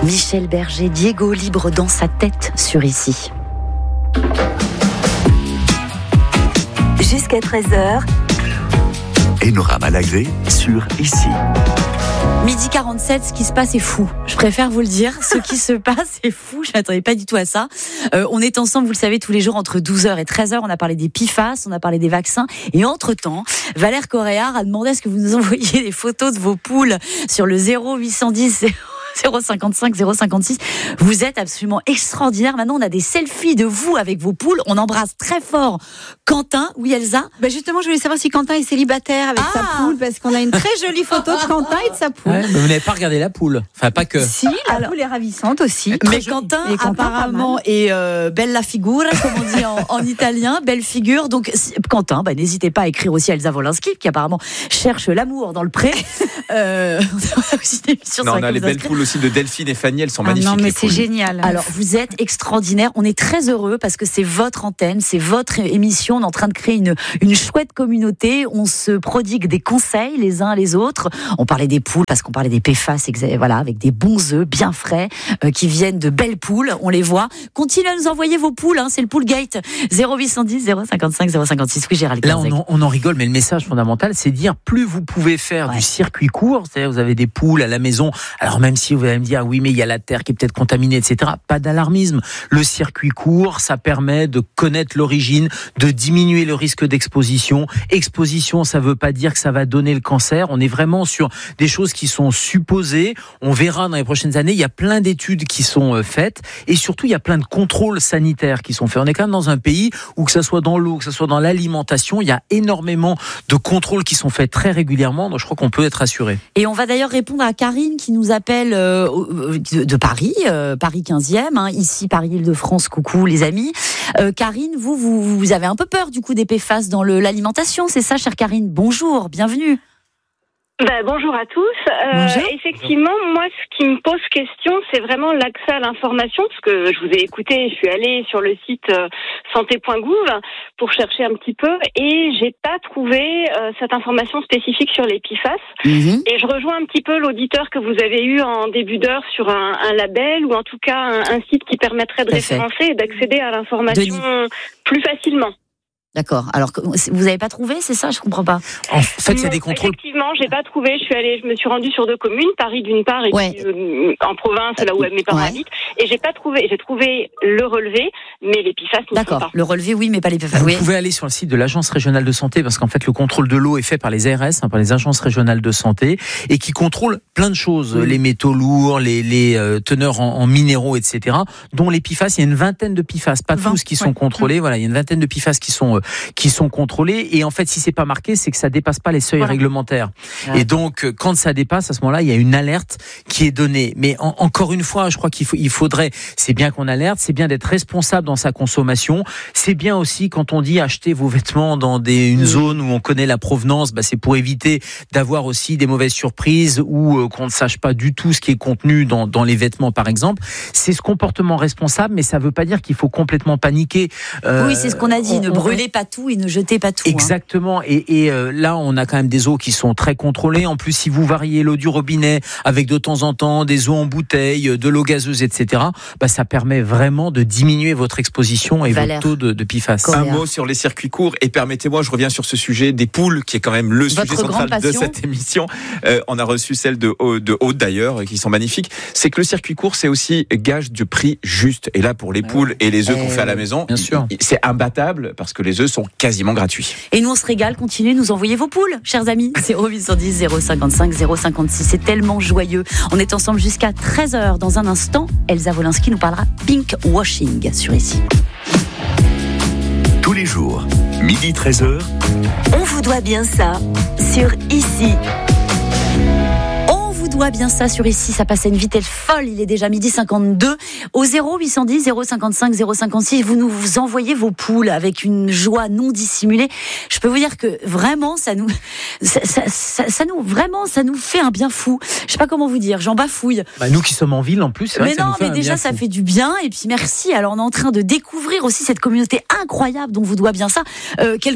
Michel Berger, Diego libre dans sa tête sur Ici. Jusqu'à 13h. Enora Malagré sur Ici. Midi 47, ce qui se passe est fou. Je préfère vous le dire. Ce qui se passe est fou. Je m'attendais pas du tout à ça. On est ensemble, vous le savez, tous les jours entre 12h et 13h. On a parlé des PFAS, on a parlé des vaccins. Et entre-temps, Valère Coréard a demandé à ce que vous nous envoyiez des photos de vos poules sur le 0810 055 056. Vous êtes absolument extraordinaire. Maintenant, on a des selfies de vous avec vos poules. On embrasse très fort Quentin. Oui, Elsa. Justement, je voulais savoir si Quentin est célibataire avec sa poule, parce qu'on a une très jolie photo de Quentin et de sa poule. Ouais, mais vous n'avez pas regardé la poule. Enfin, pas que. Si, la poule est ravissante aussi. Mais Quentin, apparemment, est bella figura, comme on dit en italien, belle figure. Donc, Quentin, n'hésitez pas à écrire aussi à Elsa Wolinski, qui apparemment cherche l'amour dans le pré. On a les belles poules aussi de Delphine et Fanny, elles sont magnifiques. Non, mais c'est génial. Alors, vous êtes extraordinaire. On est très heureux parce que c'est votre antenne, c'est votre émission. On est en train de créer une chouette communauté. On se prodigue des conseils les uns les autres. On parlait des poules parce qu'on parlait des PFAS, voilà, avec des bons œufs bien frais qui viennent de belles poules. On les voit. Continuez à nous envoyer vos poules. C'est le Poolgate. 0810 055 056. Oui, Gérald. Là, on en rigole, mais le message fondamental, c'est dire plus vous pouvez faire du circuit court, c'est-à-dire vous avez des poules à la maison. Alors même si vous allez me dire, oui, mais il y a la terre qui est peut-être contaminée, etc. Pas d'alarmisme. Le circuit court, ça permet de connaître l'origine, de diminuer le risque d'exposition. Exposition, ça veut pas dire que ça va donner le cancer. On est vraiment sur des choses qui sont supposées. On verra dans les prochaines années. Il y a plein d'études qui sont faites. Et surtout, il y a plein de contrôles sanitaires qui sont faits. On est quand même dans un pays où, que ça soit dans l'eau, que ça soit dans l'alimentation, il y a énormément de contrôles qui sont faits très régulièrement. Donc, je crois qu'on peut être assuré. Et on va d'ailleurs répondre à Karine qui nous appelle de Paris, Paris 15e, ici Paris-Île-de-France, coucou les amis. Karine, vous avez un peu peur du coup des PFAS dans l'alimentation, c'est ça, chère Karine? Bonjour, bienvenue. Bonjour à tous. Bonjour. Effectivement, moi, ce qui me pose question, c'est vraiment l'accès à l'information, parce que je vous ai écouté, je suis allée sur le site santé.gouv pour chercher un petit peu, et j'ai pas trouvé cette information spécifique sur les PFAS. Et je rejoins un petit peu l'auditeur que vous avez eu en début d'heure sur un label, ou en tout cas un site qui permettrait de référencer et d'accéder à l'information plus facilement. D'accord. Alors, vous n'avez pas trouvé, c'est ça? Je comprends pas. En fait, il y a des contrôles. Effectivement, j'ai pas trouvé. Je me suis rendue sur 2 communes, Paris d'une part, et puis, en province, là où mes parents habitent, et j'ai pas trouvé. J'ai trouvé le relevé, mais les PFAS ne sont pas. Le relevé, oui, mais pas les PFAS. Vous pouvez aller sur le site de l'Agence régionale de santé, parce qu'en fait, le contrôle de l'eau est fait par les ARS, par les agences régionales de santé, et qui contrôlent plein de choses, les métaux lourds, les teneurs en minéraux, etc. Dont les PFAS. Il y a une vingtaine de PFAS, pas tous qui sont contrôlés. Voilà, il y a une vingtaine de PFAS qui sont contrôlés, et en fait si c'est pas marqué, c'est que ça dépasse pas les seuils réglementaires. Et donc quand ça dépasse, à ce moment-là il y a une alerte qui est donnée. Mais encore une fois, je crois qu'il faudrait, c'est bien qu'on alerte, c'est bien d'être responsable dans sa consommation, c'est bien aussi quand on dit acheter vos vêtements dans une zone où on connaît la provenance, c'est pour éviter d'avoir aussi des mauvaises surprises ou qu'on ne sache pas du tout ce qui est contenu dans les vêtements par exemple. C'est ce comportement responsable, mais ça veut pas dire qu'il faut complètement paniquer. Oui, c'est ce qu'on a dit, ne brûlez pas tout et ne jetez pas tout. Exactement. Et là, on a quand même des eaux qui sont très contrôlées. En plus, si vous variez l'eau du robinet avec de temps en temps des eaux en bouteille, de l'eau gazeuse, etc., ça permet vraiment de diminuer votre exposition et votre taux de PFAS. Un mot sur les circuits courts, et permettez-moi, je reviens sur ce sujet des poules, qui est quand même le sujet central de cette émission. On a reçu celle de Aude d'ailleurs, qui sont magnifiques. C'est que le circuit court, c'est aussi gage de prix juste. Et là, pour les poules et les œufs qu'on fait à la maison, bien sûr, c'est imbattable parce que les œufs sont quasiment gratuits. Et nous, on se régale. Continuez de nous envoyer vos poules, chers amis. 0810 055 056. C'est tellement joyeux. On est ensemble jusqu'à 13h. Dans un instant, Elsa Wolinski nous parlera pink washing sur Ici. Tous les jours, midi 13h. On vous doit bien ça sur Ici. Doit bien ça sur Ici, ça passe à une vitesse folle. Il est déjà 12h52. Au 0810 055 056, vous envoyez vos poules avec une joie non dissimulée. Je peux vous dire que vraiment, ça nous fait un bien fou. Je sais pas comment vous dire, j'en bafouille. Nous qui sommes en ville en plus, c'est vrai que ça nous fait un déjà bien ça fou. fait du bien, et puis merci. Alors on est en train de découvrir aussi cette communauté incroyable dont vous doit bien ça.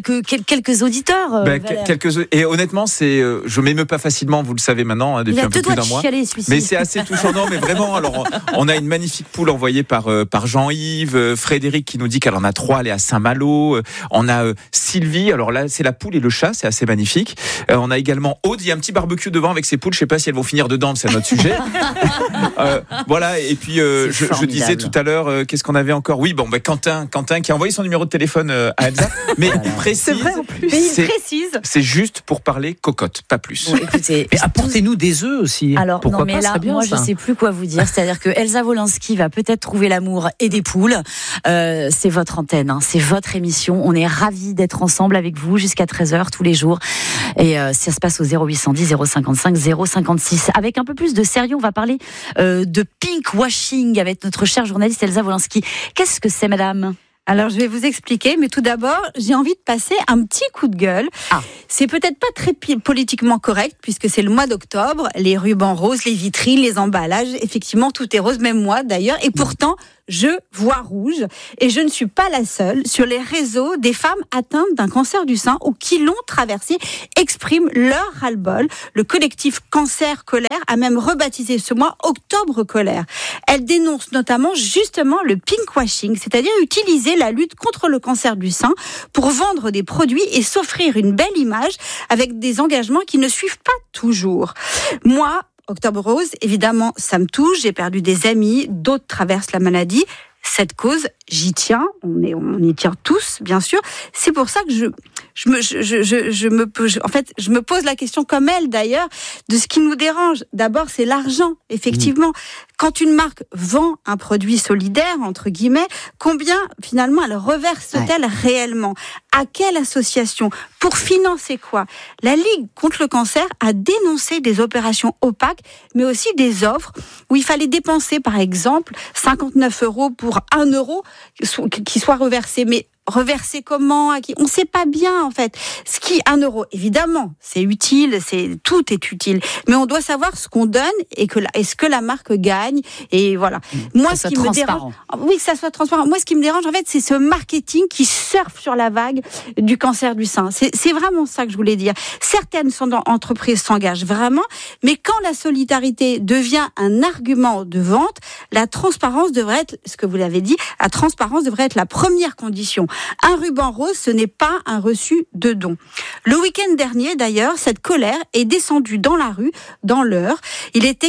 Quelques auditeurs. Et honnêtement, je m'émeus pas facilement, vous le savez maintenant, depuis un peu plus bout d'un mois. Mais c'est assez touchant. Non, mais vraiment. Alors, on a une magnifique poule envoyée par Jean-Yves, Frédéric qui nous dit qu'elle en a 3, elle est à Saint-Malo. On a Sylvie. Alors là, c'est la poule et le chat, c'est assez magnifique. On a également Aude. Il y a un petit barbecue devant avec ses poules. Je sais pas si elles vont finir dedans, c'est un autre sujet. Voilà. Et puis je disais tout à l'heure, qu'est-ce qu'on avait encore ? Oui, bon, Quentin qui a envoyé son numéro de téléphone à Elsa, mais il précise. C'est vrai en plus. Mais il précise. C'est juste pour parler cocotte, pas plus. Bon, écoutez, mais apportez-nous des œufs aussi. Alors, pourquoi non, mais pas, là, bien, moi, ça. je sais plus quoi vous dire. C'est-à-dire que Elsa Wolinski va peut-être trouver l'amour et des poules. C'est votre antenne, hein, c'est votre émission. On est ravis d'être ensemble avec vous jusqu'à 13h tous les jours. Et ça se passe au 0810 055 056. Avec un peu plus de sérieux, on va parler de pinkwashing avec notre chère journaliste Elsa Wolinski. Qu'est-ce que c'est, madame ? Alors, je vais vous expliquer, mais tout d'abord, j'ai envie de passer un petit coup de gueule. C'est peut-être pas très politiquement correct, puisque c'est le mois d'octobre, les rubans roses, les vitrines, les emballages, effectivement, tout est rose, même moi d'ailleurs, et pourtant, je vois rouge, et je ne suis pas la seule. Sur les réseaux, des femmes atteintes d'un cancer du sein ou qui l'ont traversé expriment leur ras-le-bol. Le collectif Cancer Colère a même rebaptisé ce mois Octobre Colère. Elles dénoncent notamment justement le pinkwashing, c'est-à-dire utiliser la lutte contre le cancer du sein pour vendre des produits et s'offrir une belle image avec des engagements qui ne suivent pas toujours. Moi, Octobre Rose, évidemment, ça me touche. J'ai perdu des amis, d'autres traversent la maladie. Cette cause, j'y tiens. On y tient tous, bien sûr. C'est pour ça que je me pose la question, comme elle d'ailleurs, de ce qui nous dérange. D'abord, c'est l'argent, effectivement. Quand une marque vend un produit solidaire, entre guillemets, combien finalement elle reverse-t-elle réellement ? À quelle association ? Pour financer quoi ? La Ligue contre le cancer a dénoncé des opérations opaques, mais aussi des offres où il fallait dépenser, par exemple, 59 € pour 1 euro qui soit reversé. Mais reverser comment, à qui? On ne sait pas bien, en fait. 1 euro, évidemment, c'est utile, tout est utile. Mais on doit savoir ce qu'on donne et est-ce que la marque gagne. Et voilà. Moi, ce qui me dérange. Oui, que ça soit transparent. Moi, ce qui me dérange, en fait, c'est ce marketing qui surfe sur la vague du cancer du sein. C'est vraiment ça que je voulais dire. Certaines entreprises s'engagent vraiment, mais quand la solidarité devient un argument de vente, la transparence devrait être, ce que vous l'avez dit, la transparence devrait être la première condition. Un ruban rose, ce n'est pas un reçu de don. Le week-end dernier, d'ailleurs, cette colère est descendue dans la rue, dans l'Eure. Ils étaient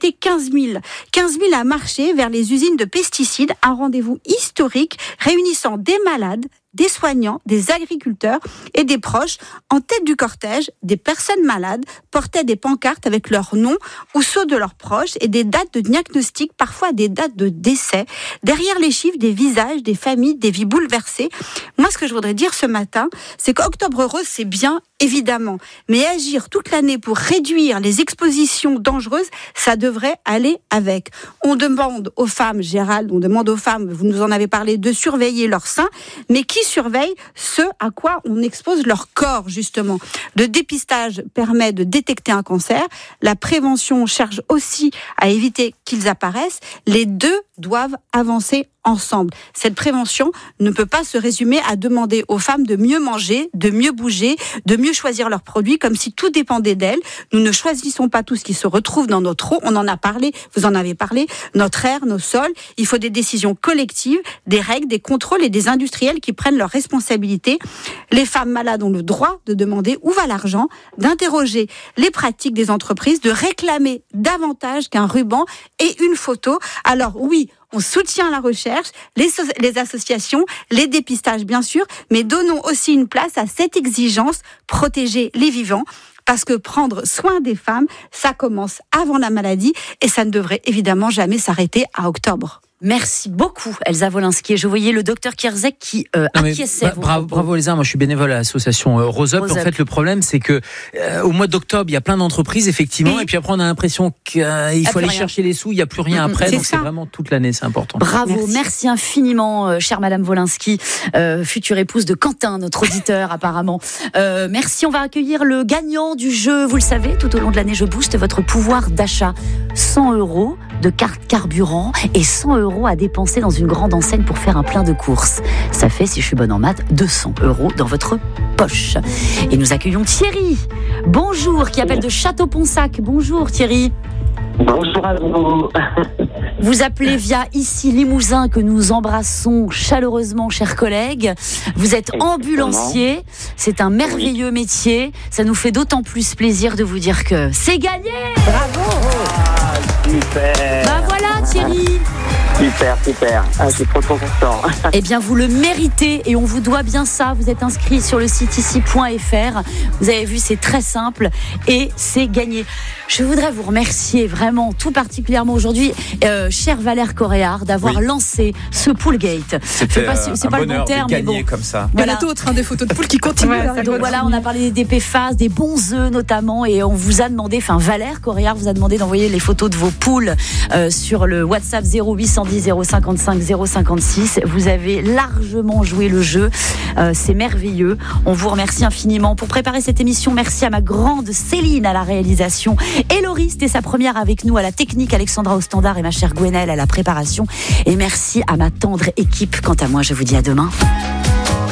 15 000 à marcher vers les usines de pesticides, un rendez-vous historique réunissant des malades, des soignants, des agriculteurs et des proches. En tête du cortège, des personnes malades portaient des pancartes avec leur nom ou ceux de leurs proches et des dates de diagnostic, parfois des dates de décès. Derrière les chiffres, des visages, des familles, des vies bouleversées. Moi, ce que je voudrais dire ce matin, c'est qu'Octobre Rose, c'est bien, évidemment. Mais agir toute l'année pour réduire les expositions dangereuses, ça devrait aller avec. On demande aux femmes, Gérald, vous nous en avez parlé, de surveiller leurs seins, mais qui surveille ce à quoi on expose leur corps, justement. Le dépistage permet de détecter un cancer. La prévention cherche aussi à éviter qu'ils apparaissent. Les deux doivent avancer ensemble. Cette prévention ne peut pas se résumer à demander aux femmes de mieux manger, de mieux bouger, de mieux choisir leurs produits, comme si tout dépendait d'elles. Nous ne choisissons pas tout ce qui se retrouve dans notre eau. On en a parlé, vous en avez parlé, notre air, nos sols. Il faut des décisions collectives, des règles, des contrôles et des industriels qui prennent leurs responsabilités. Les femmes malades ont le droit de demander où va l'argent, d'interroger les pratiques des entreprises, de réclamer davantage qu'un ruban et une photo. Alors oui, on soutient la recherche, les associations, les dépistages bien sûr, mais donnons aussi une place à cette exigence, protéger les vivants, parce que prendre soin des femmes, ça commence avant la maladie et ça ne devrait évidemment jamais s'arrêter à octobre. Merci beaucoup, Elsa Wolinski. Et je voyais le docteur Kierzek qui acquiesçait. Bravo Elsa, moi je suis bénévole à l'association Rose Up. En fait, le problème, c'est que au mois d'octobre, il y a plein d'entreprises, effectivement, et puis après, on a l'impression qu'il faut aller chercher les sous, il n'y a plus rien après. Donc c'est vraiment toute l'année, c'est important. Bravo, merci infiniment, chère Madame Wolinski, future épouse de Quentin, notre auditeur apparemment. Merci, on va accueillir le gagnant du jeu. Vous le savez, tout au long de l'année, je booste votre pouvoir d'achat. 100 € de carte carburant et 100 € à dépenser dans une grande enseigne pour faire un plein de courses. Ça fait, si je suis bonne en maths, 200 € dans votre poche. Et nous accueillons Thierry. Bonjour, qui appelle de Château-Ponsac. Bonjour Thierry. Bonjour à vous. Vous appelez via ici Limousin, que nous embrassons chaleureusement, chers collègues. Vous êtes ambulancier. C'est un merveilleux métier. Ça nous fait d'autant plus plaisir de vous dire que c'est gagné. Bravo. Super. Bah voilà, Thierry. Super. Je suis trop content. Eh bien, vous le méritez et on vous doit bien ça. Vous êtes inscrit sur le site ici.fr. Vous avez vu, c'est très simple et c'est gagné. Je voudrais vous remercier vraiment, tout particulièrement aujourd'hui, cher Valère Coréard, d'avoir lancé ce Poolgate. C'est pas le bon terme, mais bon. Comme ça. Voilà. Il y en a d'autres, des photos de poules qui continuent. Donc voilà, on a parlé des PFAS, des bons œufs notamment, et on vous a demandé, Valère Coréard vous a demandé d'envoyer les photos de vos poules sur le WhatsApp 0810 055 056. Vous avez largement joué le jeu. C'est merveilleux. On vous remercie infiniment. Pour préparer cette émission, merci à ma grande Céline à la réalisation. Héloris, c'était sa première avec nous à la technique, Alexandra au standard et ma chère Gwenelle à la préparation. Et merci à ma tendre équipe. Quant à moi, je vous dis à demain.